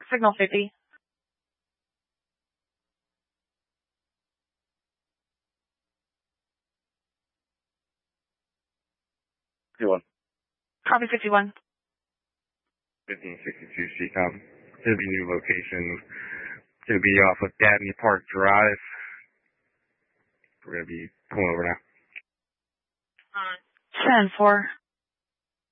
signal 50. Copy 51. 1562 CCOM. It'll be new location. It'll be off of Dabney Park Drive. We're going to be pulling over now. 10-4.